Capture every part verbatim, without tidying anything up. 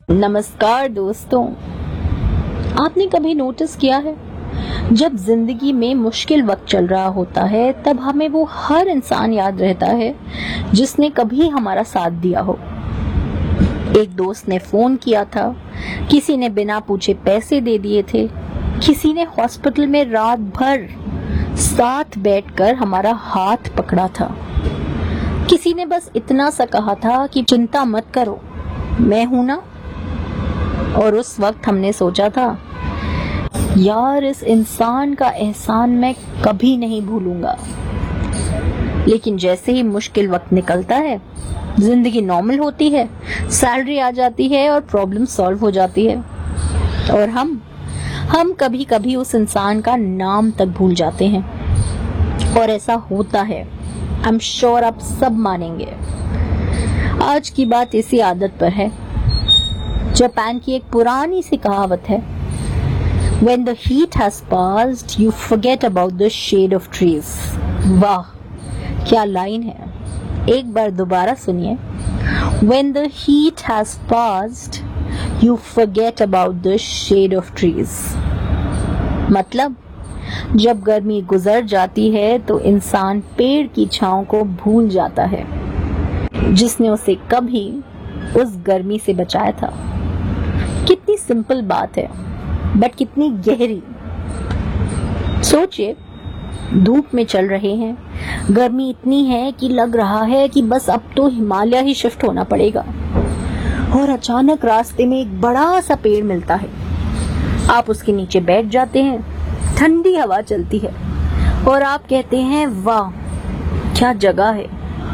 नमस्कार दोस्तों। आपने कभी नोटिस किया है, जब जिंदगी में मुश्किल वक्त चल रहा होता है तब हमें वो हर इंसान याद रहता है जिसने कभी हमारा साथ दिया हो। एक दोस्त ने फोन किया था, किसी ने बिना पूछे पैसे दे दिए थे, किसी ने हॉस्पिटल में रात भर साथ बैठकर हमारा हाथ पकड़ा था, किसी ने बस इतना सा कहा था कि चिंता मत करो, मैं हूं ना। और उस वक्त हमने सोचा था, यार इस इंसान का एहसान मैं कभी नहीं भूलूंगा। लेकिन जैसे ही मुश्किल वक्त निकलता है, जिंदगी नॉर्मल होती है, सैलरी आ जाती है और प्रॉब्लम सॉल्व हो जाती है, और हम हम कभी कभी उस इंसान का नाम तक भूल जाते हैं। और ऐसा होता है, आई एम श्योर आप सब मानेंगे। आज की बात इसी आदत पर है। जापान की एक पुरानी सी कहावत है, When the heat has passed, you forget about the shade of trees. वाह, क्या लाइन है। एक बार दोबारा सुनिए। When the heat has passed, you forget about the shade of trees. मतलब जब गर्मी गुजर जाती है तो इंसान पेड़ की छांव को भूल जाता है, जिसने उसे कभी उस गर्मी से बचाया था। कितनी सिंपल बात है, बट कितनी गहरी। सोचिए, धूप में चल रहे हैं, गर्मी इतनी है कि लग रहा है कि बस अब तो हिमालय ही शिफ्ट होना पड़ेगा, और अचानक रास्ते में एक बड़ा सा पेड़ मिलता है। आप उसके नीचे बैठ जाते हैं, ठंडी हवा चलती है और आप कहते हैं, वाह क्या जगह है।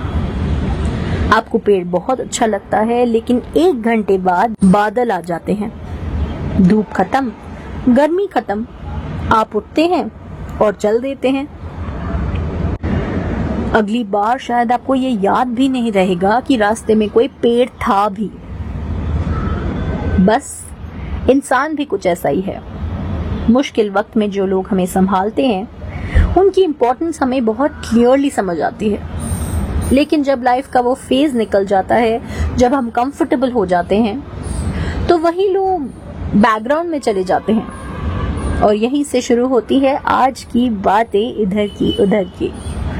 आपको पेड़ बहुत अच्छा लगता है, लेकिन एक घंटे बाद बादल आ जाते हैं, धूप खत्म, गर्मी खत्म। आप उठते हैं और चल देते हैं। अगली बार शायद आपको ये याद भी नहीं रहेगा कि रास्ते में कोई पेड़ था भी। बस इंसान भी कुछ ऐसा ही है। मुश्किल वक्त में जो लोग हमें संभालते हैं, उनकी इम्पोर्टेंस हमें बहुत क्लियरली समझ आती है। लेकिन जब लाइफ का वो फेज निकल जाता है, जब हम कंफर्टेबल हो जाते हैं, तो वही लोग बैकग्राउंड में चले जाते हैं। और यहीं से शुरू होती है आज की बातें इधर की उधर की।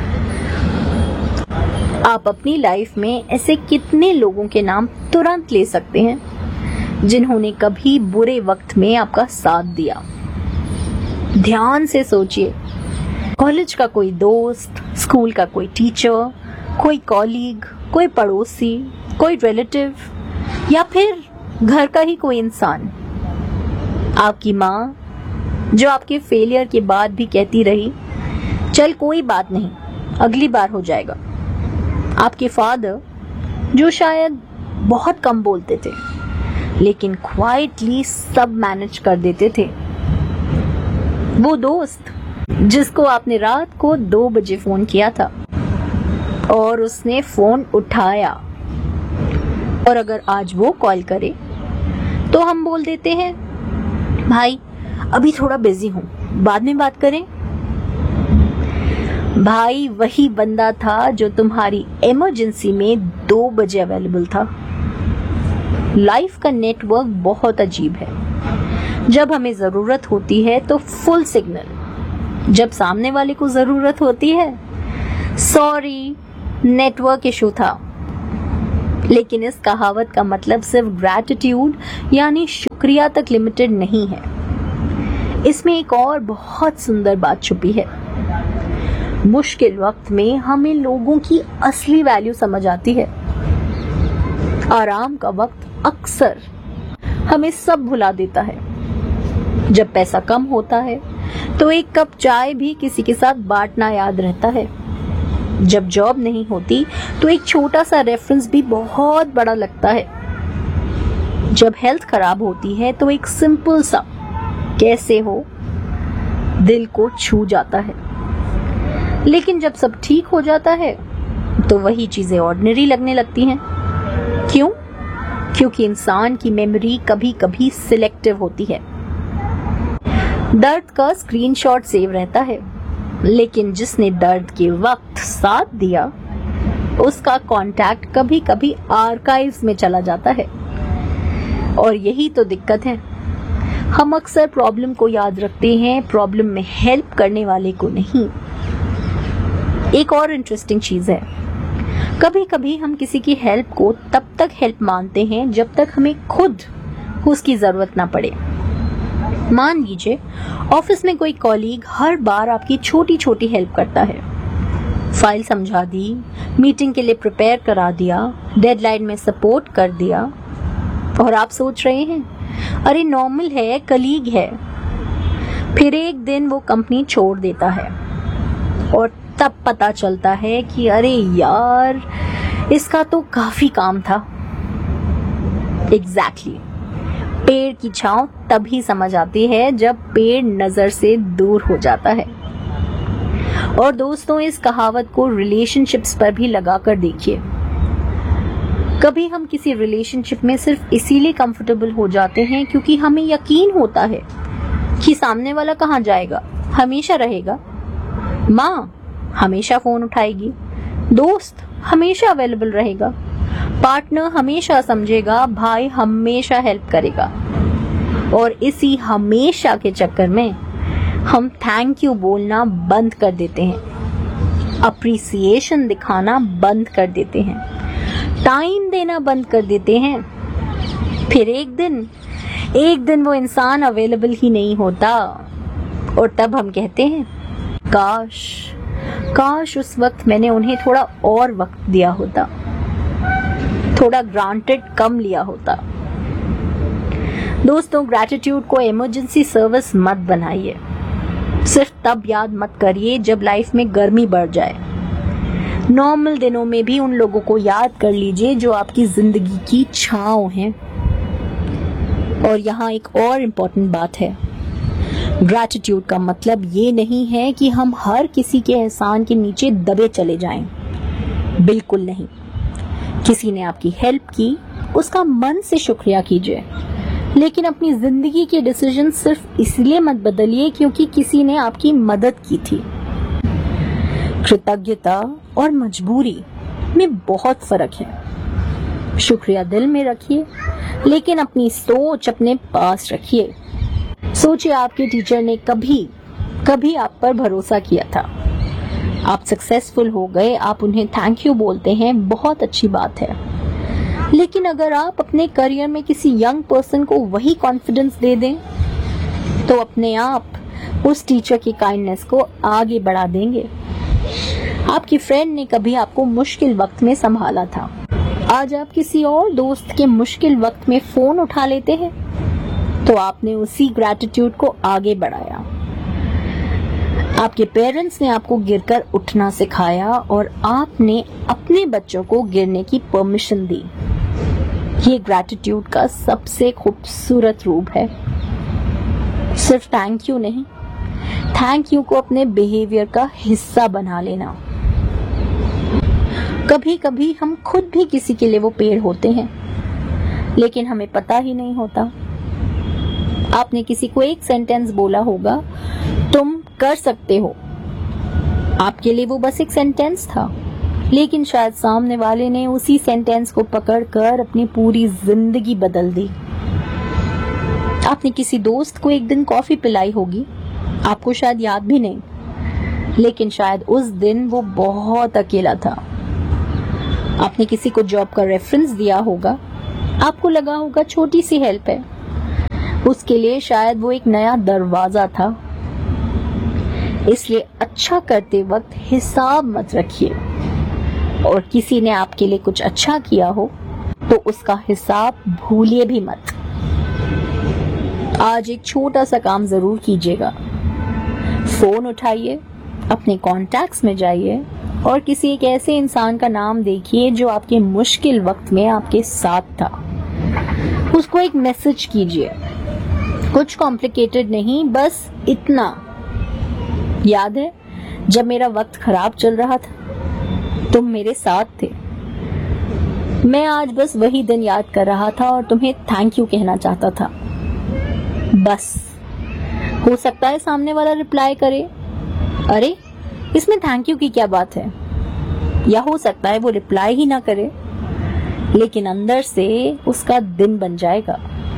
आप अपनी लाइफ में ऐसे कितने लोगों के नाम तुरंत ले सकते हैं जिन्होंने कभी बुरे वक्त में आपका साथ दिया। ध्यान से सोचिए, कॉलेज का कोई दोस्त, स्कूल का कोई टीचर, कोई कॉलीग, कोई पड़ोसी, कोई रिलेटिव, या फिर घर का ही कोई इंसान। आपकी माँ जो आपके फेलियर के बाद भी कहती रही, चल कोई बात नहीं, अगली बार हो जाएगा। आपके फादर जो शायद बहुत कम बोलते थे, लेकिन क्वाइटली सब मैनेज कर देते थे। वो दोस्त जिसको आपने रात को दो बजे फोन किया था और उसने फोन उठाया, और अगर आज वो कॉल करे तो हम बोल देते हैं, भाई अभी थोड़ा बिजी हूं, बाद में बात करें। भाई वही बंदा था जो तुम्हारी इमरजेंसी में दो बजे अवेलेबल था। लाइफ का नेटवर्क बहुत अजीब है। जब हमें जरूरत होती है तो फुल सिग्नल, जब सामने वाले को जरूरत होती है, सॉरी नेटवर्क इशू था। लेकिन इस कहावत का मतलब सिर्फ ग्रैटिट्यूड यानी शुक्रिया तक लिमिटेड नहीं है। इसमें एक और बहुत सुंदर बात छुपी है। मुश्किल वक्त में हमें लोगों की असली वैल्यू समझ आती है। आराम का वक्त अक्सर हमें सब भुला देता है। जब पैसा कम होता है तो एक कप चाय भी किसी के साथ बांटना याद रहता है। जब जॉब नहीं होती तो एक छोटा सा रेफरेंस भी बहुत बड़ा लगता है। जब हेल्थ खराब होती है तो एक सिंपल सा कैसे हो दिल को छू जाता है। लेकिन जब सब ठीक हो जाता है तो वही चीजें ऑर्डिनरी लगने लगती हैं। क्यों? क्योंकि इंसान की मेमोरी कभी कभी सिलेक्टिव होती है। दर्द का स्क्रीनशॉट सेव रहता है, लेकिन जिसने दर्द के वक्त साथ दिया उसका कांटेक्ट कभी कभी आर्काइव्स में चला जाता है। और यही तो दिक्कत है, हम अक्सर प्रॉब्लम को याद रखते हैं, प्रॉब्लम में हेल्प करने वाले को नहीं। एक और इंटरेस्टिंग चीज है, कभी कभी हम किसी की हेल्प को तब तक हेल्प मानते हैं जब तक हमें खुद उसकी जरूरत ना पड़े। मान लीजिए ऑफिस में कोई कॉलीग हर बार आपकी छोटी छोटी हेल्प करता है, फाइल समझा दी, मीटिंग के लिए प्रिपेयर करा दिया, डेडलाइन में सपोर्ट कर दिया, और आप सोच रहे हैं अरे नॉर्मल है, कलीग है। फिर एक दिन वो कंपनी छोड़ देता है और तब पता चलता है कि अरे यार इसका तो काफी काम था। Exactly exactly. पेड़ की छांव तभी समझ आती है जब पेड़ नजर से दूर हो जाता है। और दोस्तों, इस कहावत को रिलेशनशिप्स पर भी लगा कर देखिए। कभी हम किसी रिलेशनशिप में सिर्फ इसीलिए कंफर्टेबल हो जाते हैं क्योंकि हमें यकीन होता है कि सामने वाला कहाँ जाएगा, हमेशा रहेगा। माँ हमेशा फोन उठाएगी, दोस्त हमेशा अवेलेबल रहेगा, पार्टनर हमेशा समझेगा, भाई हमेशा हेल्प करेगा। और इसी हमेशा के चक्कर में हम थैंक यू बोलना बंद कर देते हैं, अप्रिसिएशन दिखाना बंद कर देते हैं, टाइम देना बंद कर देते हैं। फिर एक दिन एक दिन वो इंसान अवेलेबल ही नहीं होता और तब हम कहते हैं काश काश उस वक्त मैंने उन्हें थोड़ा और वक्त दिया होता, थोड़ा ग्रांटेड कम लिया होता। दोस्तों, ग्रैटिट्यूड को इमरजेंसी सर्विस मत बनाइए। सिर्फ तब याद मत करिए जब लाइफ में गर्मी बढ़ जाए। नॉर्मल दिनों में भी उन लोगों को याद कर लीजिए जो आपकी जिंदगी की छांव हैं। और यहाँ एक और इम्पोर्टेंट बात है, ग्रैटिट्यूड का मतलब ये नहीं है कि हम हर किसी के एहसान के नीचे दबे चले जाएं। बिल्कुल नहीं। किसी ने आपकी हेल्प की, उसका मन से शुक्रिया कीजिए, लेकिन अपनी जिंदगी के डिसीजन सिर्फ इसलिए मत बदलिए क्योंकि किसी ने आपकी मदद की थी। कृतज्ञता और मजबूरी में बहुत फर्क है। शुक्रिया दिल में रखिए, लेकिन अपनी सोच अपने पास रखिए। सोचिए आपके टीचर ने कभी कभी आप पर भरोसा किया था, आप सक्सेसफुल हो गए, आप उन्हें थैंक यू बोलते हैं, बहुत अच्छी बात है। लेकिन अगर आप अपने करियर में किसी यंग पर्सन को वही कॉन्फिडेंस दे दें तो अपने आप उस टीचर की काइंडनेस को आगे बढ़ा देंगे। आपकी फ्रेंड ने कभी आपको मुश्किल वक्त में संभाला था, आज आप किसी और दोस्त के मुश्किल वक्त में फोन उठा लेते हैं तो आपने उसी ग्रैटिट्यूड को आगे बढ़ाया। आपके पेरेंट्स ने आपको गिरकर उठना सिखाया और आपने अपने बच्चों को गिरने की परमिशन दी। ये ग्रैटिट्यूड का सबसे खूबसूरत रूप है। सिर्फ थैंक यू नहीं, थैंक यू को अपने बिहेवियर का हिस्सा बना लेना। कभी कभी हम खुद भी किसी के लिए वो पेड़ होते हैं, लेकिन हमें पता ही नहीं होता। आपने किसी को एक सेंटेंस बोला होगा, तुम कर सकते हो। आपके लिए वो बस एक सेंटेंस था, लेकिन शायद सामने वाले ने उसी सेंटेंस को पकड़कर अपनी पूरी जिंदगी बदल दी। आपने किसी दोस्त को एक दिन कॉफी पिलाई होगी, आपको शायद याद भी नहीं, लेकिन शायद उस दिन वो बहुत अकेला था। आपने किसी को जॉब का रेफरेंस दिया होगा, आपको लगा होगा छोटी सी हेल्प है, उसके लिए शायद वो एक नया दरवाजा था। इसलिए अच्छा करते वक्त हिसाब मत रखिए, और किसी ने आपके लिए कुछ अच्छा किया हो तो उसका हिसाब भूलिए भी मत। आज एक छोटा सा काम जरूर कीजिएगा। फोन उठाइए, अपने कॉन्टैक्ट्स में जाइए और किसी एक ऐसे इंसान का नाम देखिए जो आपके मुश्किल वक्त में आपके साथ था। उसको एक मैसेज कीजिए, कुछ कॉम्प्लिकेटेड नहीं, बस इतना, याद है जब मेरा वक्त खराब चल रहा था तुम मेरे साथ थे। मैं आज बस वही दिन याद कर रहा था और तुम्हें थैंक यू कहना चाहता था। बस हो सकता है सामने वाला रिप्लाई करे, अरे इसमें थैंक यू की क्या बात है, या हो सकता है वो रिप्लाई ही ना करे, लेकिन अंदर से उसका दिन बन जाएगा।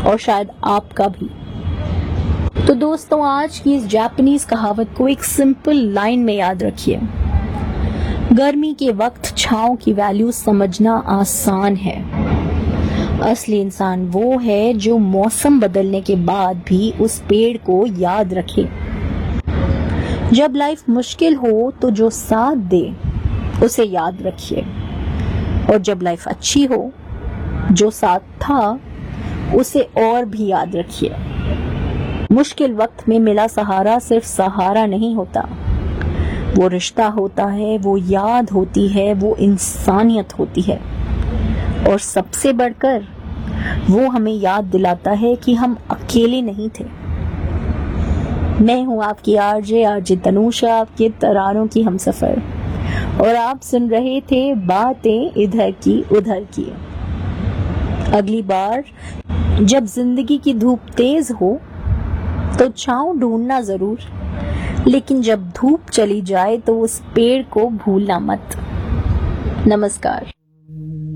और शायद आपका भी। तो दोस्तों, आज की इस जापानीज कहावत को एक सिंपल लाइन में याद रखिए। गर्मी के वक्त छांव की वैल्यू समझना आसान है। असली इंसान वो है जो मौसम बदलने के बाद भी उस पेड़ को याद रखे। जब लाइफ मुश्किल हो तो जो साथ दे उसे याद रखिए, और जब लाइफ अच्छी हो जो साथ था उसे और भी याद रखिए। मुश्किल वक्त में मिला सहारा सिर्फ सहारा नहीं होता, वो रिश्ता होता है, वो याद होती है, वो इंसानियत होती है, और सबसे बढ़कर वो हमें याद दिलाता है कि हम अकेले नहीं थे। मैं हूं आपकी आरजे आरजे तनुषा, आपके तरानों की हमसफर, और आप सुन रहे थे बातें इधर की उधर की। अगली बार जब जिंदगी की धूप तेज हो तो छांव ढूंढना जरूर, लेकिन जब धूप चली जाए तो उस पेड़ को भूलना मत। नमस्कार।